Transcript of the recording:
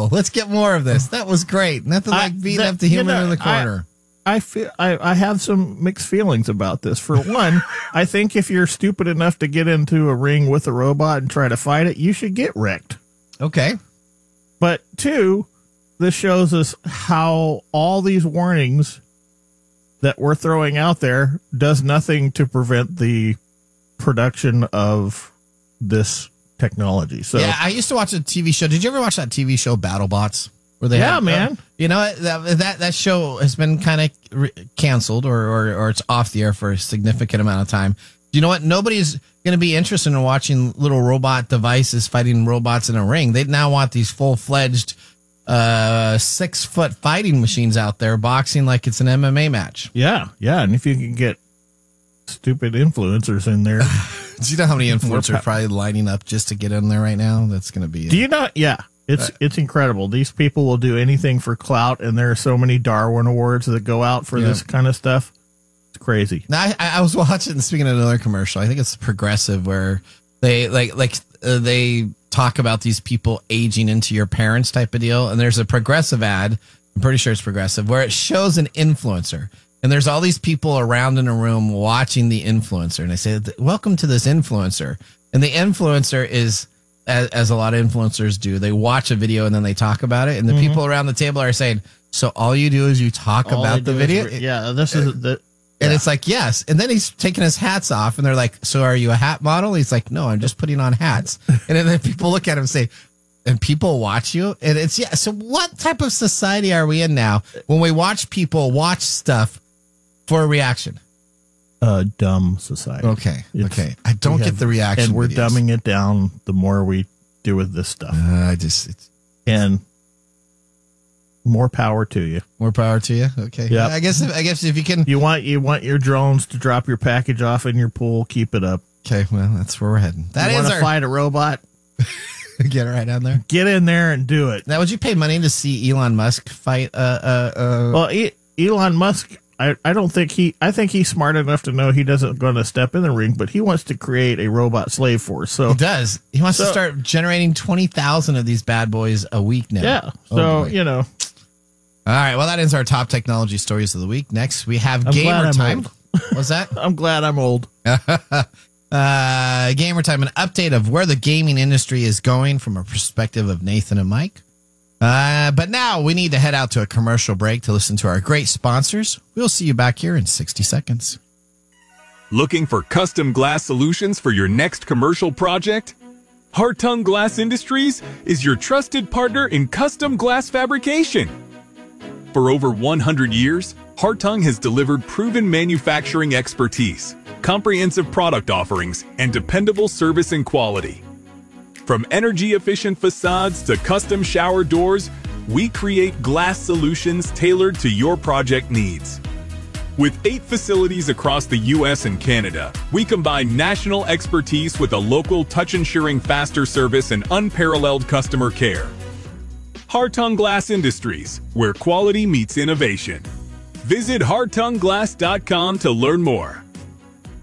cool. Let's get more of this. That was great. Nothing like beating up the human in the corner. I have some mixed feelings about this. For one, I think if you're stupid enough to get into a ring with a robot and try to fight it, you should get wrecked. Okay. But two, this shows us how all these warnings that we're throwing out there does nothing to prevent the production of this technology. So yeah, I used to watch a TV show. Did you ever watch that TV show BattleBots? Where they man. You know that show has been kind of canceled or it's off the air for a significant amount of time. You know what? Nobody's going to be interested in watching little robot devices fighting robots in a ring. They now want these full-fledged 6-foot fighting machines out there boxing like it's an MMA match. Yeah. And if you can get stupid influencers in there. Do you know how many influencers are probably lining up just to get in there right now? That's going to be... Do you know? Yeah. It's incredible. These people will do anything for clout, and there are so many Darwin Awards that go out for this kind of stuff. It's crazy. Now, I was watching, speaking of another commercial, I think it's Progressive, where they they talk about these people aging into your parents type of deal, and there's a Progressive ad, I'm pretty sure it's Progressive, where it shows an influencer, and there's all these people around in a room watching the influencer, and they say, welcome to this influencer, and the influencer is... As a lot of influencers do, they watch a video and then they talk about it. And the people around the table are saying, so all you do is you talk about the video? This is the... And it's like, yes. And then he's taking his hats off and they're like, so are you a hat model? He's like, no, I'm just putting on hats. And then people look at him and say, and people watch you? And it's, yeah. So what type of society are we in now when we watch people watch stuff for a reaction? Dumb society. Okay. I don't get the reaction. And we're dumbing it down the more we do with this stuff. And more power to you. More power to you. Okay. Yeah. I guess if you can, you want your drones to drop your package off in your pool, keep it up. Okay. Well, that's where we're heading. That is our fight a robot. Get it right down there. Get in there and do it. Now, would you pay money to see Elon Musk fight? Well, Elon Musk. I don't think I think he's smart enough to know he doesn't going to step in the ring, but he wants to create a robot slave force. So he does. He wants to start generating 20,000 of these bad boys a week now. Yeah. So, you know. All right. Well, that ends our top technology stories of the week. Next, we have Gamer Time. What's that? I'm glad I'm old. Gamer Time, an update of where the gaming industry is going from a perspective of Nathan and Mike. But now we need to head out to a commercial break to listen to our great sponsors. We'll see you back here in 60 seconds. Looking for custom glass solutions for your next commercial project? Hartung Glass Industries is your trusted partner in custom glass fabrication. For over 100 years, Hartung has delivered proven manufacturing expertise, comprehensive product offerings, and dependable service and quality. From energy-efficient facades to custom shower doors, we create glass solutions tailored to your project needs. With 8 facilities across the U.S. and Canada, we combine national expertise with a local touch-ensuring faster service and unparalleled customer care. Hartung Glass Industries, where quality meets innovation. Visit hartungglass.com to learn more.